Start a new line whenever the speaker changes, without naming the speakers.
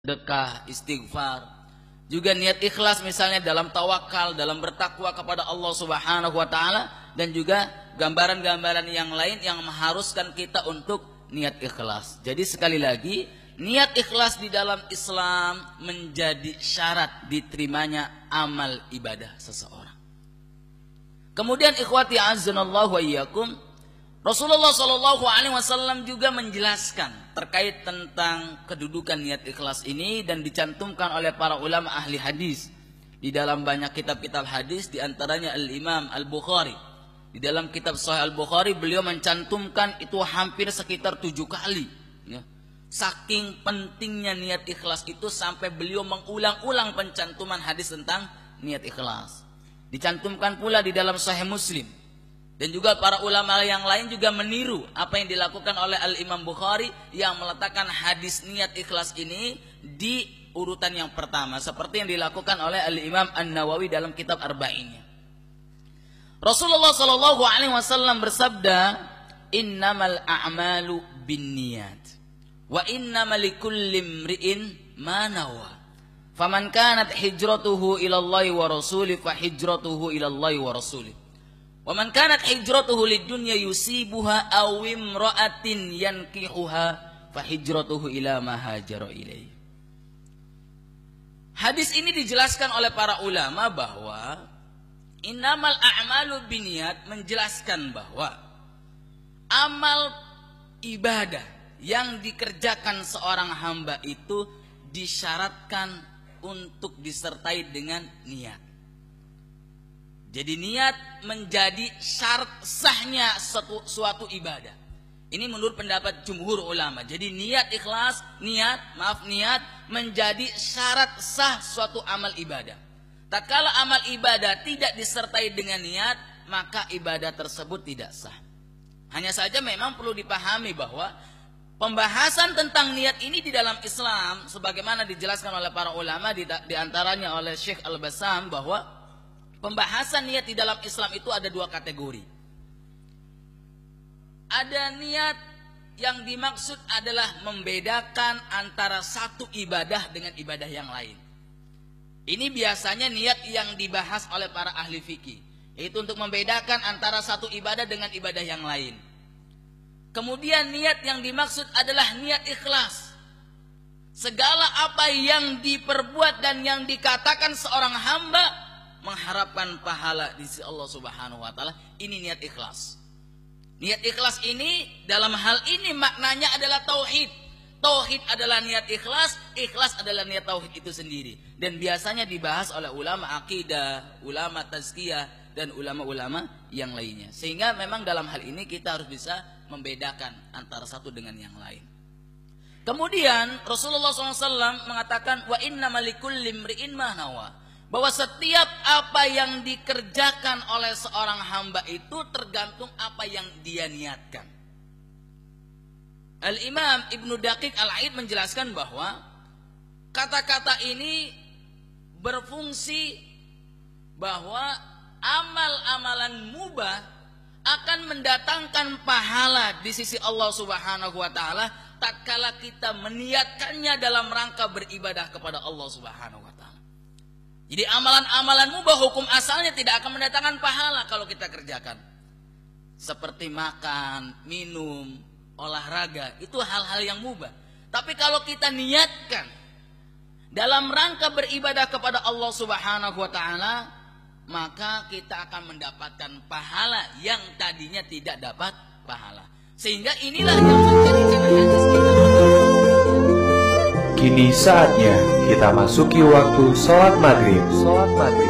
sedekah, istighfar. Juga niat ikhlas misalnya dalam tawakal, dalam bertakwa kepada Allah Subhanahu wa taala, dan juga gambaran-gambaran yang lain yang mengharuskan kita untuk niat ikhlas. Jadi sekali lagi, niat ikhlas di dalam Islam menjadi syarat diterimanya amal ibadah seseorang. Kemudian ikhwati azzanallahu wa iyyakum, Rasulullah SAW juga menjelaskan terkait tentang kedudukan niat ikhlas ini dan dicantumkan oleh para ulama ahli hadis di dalam banyak kitab-kitab hadis, di antaranya Al-Imam Al-Bukhari. Di dalam kitab Sahih Al-Bukhari beliau mencantumkan itu hampir sekitar 7 kali. Ya. Saking pentingnya niat ikhlas itu sampai beliau mengulang-ulang pencantuman hadis tentang niat ikhlas. Dicantumkan pula di dalam Sahih Muslim. Dan juga para ulama yang lain juga meniru apa yang dilakukan oleh Al-Imam Bukhari yang meletakkan hadis niat ikhlas ini di urutan yang pertama, seperti yang dilakukan oleh Al-Imam An-Nawawi dalam kitab Arba'innya. Rasulullah SAW bersabda, "Innamal a'malu binniyat wa innamal likulli imri'in ma nawa. Faman kanat hijratuhu ila Allah wa rasulih fa hijratuhu ila Allah wa rasulih. Wa man kanat hijratuhu lidunya yusibuha aw imra'atin yankihuha fa hijratuhu ila ma hajara ilaihi." Hadis ini dijelaskan oleh para ulama bahwa innamal a'malu binniyat menjelaskan bahwa amal ibadah yang dikerjakan seorang hamba itu disyaratkan untuk disertai dengan niat. Jadi niat menjadi syarat sahnya suatu ibadah. Ini menurut pendapat jumhur ulama. Jadi niat ikhlas, niat menjadi syarat sah suatu amal ibadah. Tatkala amal ibadah tidak disertai dengan niat, maka ibadah tersebut tidak sah. Hanya saja memang perlu dipahami bahwa pembahasan tentang niat ini di dalam Islam, sebagaimana dijelaskan oleh para ulama, di antaranya oleh Syekh Al-Bassam, bahwa pembahasan niat di dalam Islam itu ada 2 kategori. Ada niat yang dimaksud adalah membedakan antara satu ibadah dengan ibadah yang lain. Ini biasanya niat yang dibahas oleh para ahli fikih, yaitu untuk membedakan antara satu ibadah dengan ibadah yang lain. Kemudian niat yang dimaksud adalah niat ikhlas. Segala apa yang diperbuat dan yang dikatakan seorang hamba mengharapkan pahala di sisi Allah Subhanahu wa taala, ini niat ikhlas. Niat ikhlas ini dalam hal ini maknanya adalah tauhid. Tauhid adalah niat ikhlas, ikhlas adalah niat tauhid itu sendiri. Dan biasanya dibahas oleh ulama akidah, ulama tazkiyah, dan ulama-ulama yang lainnya. Sehingga memang dalam hal ini kita harus bisa membedakan antara satu dengan yang lain. Kemudian Rasulullah SAW mengatakan, wa innamal likulli imri'in ma nawa, bahwa setiap apa yang dikerjakan oleh seorang hamba itu tergantung apa yang dia niatkan. Al-Imam Ibnu Daqiq Al-Aid menjelaskan bahwa kata-kata ini berfungsi bahwa amal-amalan mubah akan mendatangkan pahala di sisi Allah Subhanahu wa taala tatkala kita meniatkannya dalam rangka beribadah kepada Allah Subhanahu wa taala. Jadi amalan-amalan mubah hukum asalnya tidak akan mendatangkan pahala kalau kita kerjakan. Seperti makan, minum, olahraga, itu hal-hal yang mubah. Tapi kalau kita niatkan dalam rangka beribadah kepada Allah Subhanahu wa taala, maka kita akan mendapatkan pahala yang tadinya tidak dapat pahala. Sehingga inilah yang menjadikan hadis kita.
Kini saatnya kita masuki waktu sholat maghrib.